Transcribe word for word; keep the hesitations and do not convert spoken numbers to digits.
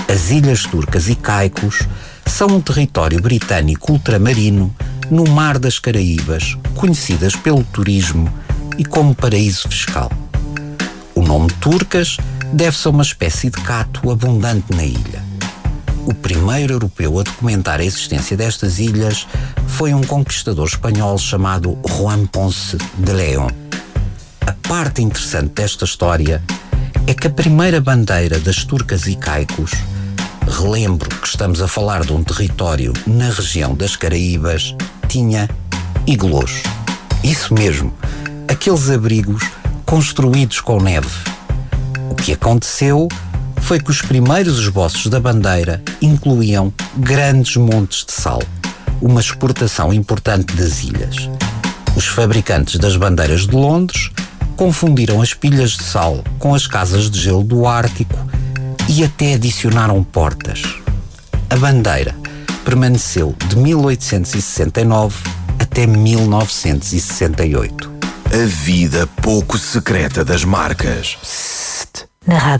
As Ilhas Turcas e Caicos são um território britânico ultramarino no Mar das Caraíbas, conhecidas pelo turismo e como paraíso fiscal. O nome Turcas deve-se a uma espécie de cato abundante na ilha. O primeiro europeu a documentar a existência destas ilhas foi um conquistador espanhol chamado Juan Ponce de León. A parte interessante desta história é que a primeira bandeira das Turcas e Caicos, relembro que estamos a falar de um território na região das Caraíbas, tinha iglôs. Isso mesmo, aqueles abrigos construídos com neve. O que aconteceu foi que os primeiros esboços da bandeira incluíam grandes montes de sal, uma exportação importante das ilhas. Os fabricantes das bandeiras de Londres confundiram as pilhas de sal com as casas de gelo do Ártico e até adicionaram portas. A bandeira permaneceu de mil oitocentos e sessenta e nove até mil novecentos e sessenta e oito. A vida pouco secreta das marcas. Psst, na rádio.